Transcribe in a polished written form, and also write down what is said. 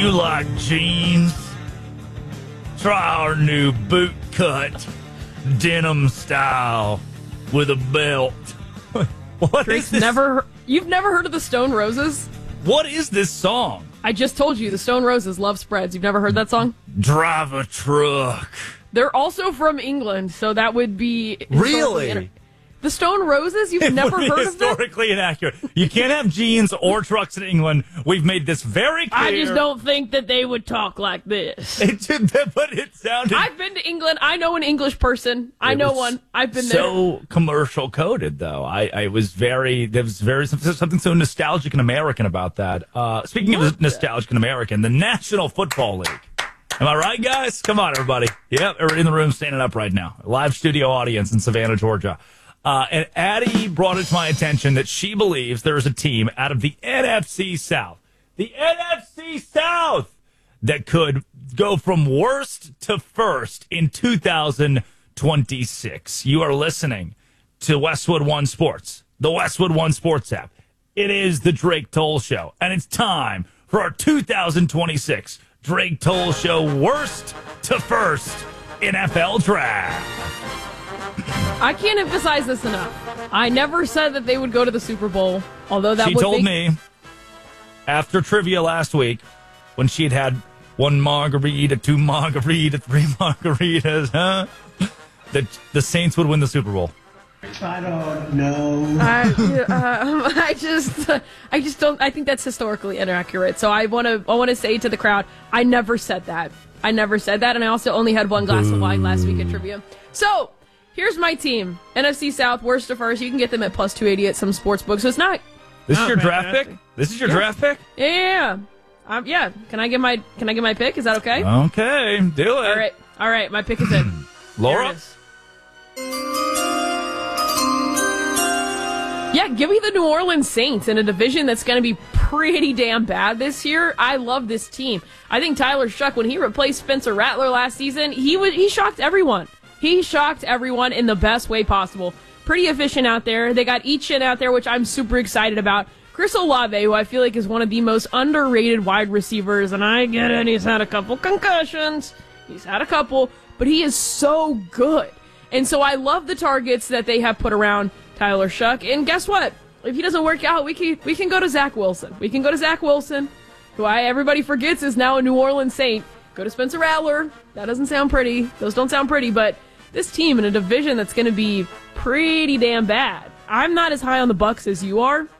you like jeans? Try our new boot cut denim style with a belt. What is this? You've never heard of the Stone Roses? What is this song? I just told you, the Stone Roses love spreads. You've never heard that song? Drive a truck. They're also from England, so that would be... Really? The Stone Roses? You've never heard of them? Historically inaccurate. You can't have jeans or trucks in England. We've made this very clear. I just don't think that they would talk like this. But it sounded... I've been to England. I know an English person. I know one. I've been there. So commercial coded, though. There was something so nostalgic and American about that. Speaking of nostalgic and American, the National Football League. Am I right, guys? Come on, everybody. Yep, everybody in the room standing up right now. Live studio audience in Savannah, Georgia. And Addie brought it to my attention that she believes there is a team out of the NFC South. The NFC South that could go from worst to first in 2026. You are listening to Westwood One Sports, the Westwood One Sports app. It is the Drake Toll Show, and it's time for our 2026 Drake Toll Show worst to first NFL draft. I can't emphasize this enough. I never said that they would go to the Super Bowl, although that she told me after trivia last week when she had one margarita, two margarita, three margaritas, that the Saints would win the Super Bowl. I don't know. I just don't. I think that's historically inaccurate. So I want to say to the crowd, I never said that. And I also only had one glass of wine last week at trivia. So here's my team: NFC South, worst to first. You can get them at plus 280 at some sports books. So it's not. This is your draft pick. This is your draft pick. Yeah. Yeah. Can I get my pick? Is that okay? Okay, do it. All right. My pick is in. Laura. Yeah, give me the New Orleans Saints in a division that's going to be pretty damn bad this year. I love this team. I think Tyler Shuck, when he replaced Spencer Rattler last season, he shocked everyone. He shocked everyone in the best way possible. Pretty efficient out there. They got Etienne out there, which I'm super excited about. Chris Olave, who I feel like is one of the most underrated wide receivers, and I get it, he's had a couple concussions. But he is so good. And so I love the targets that they have put around Tyler Shuck. And guess what? If he doesn't work out, we can go to Zach Wilson. We can go to Zach Wilson, who everybody forgets is now a New Orleans Saint. Go to Spencer Rattler. That doesn't sound pretty. Those don't sound pretty, but this team in a division that's going to be pretty damn bad. I'm not as high on the Bucs as you are.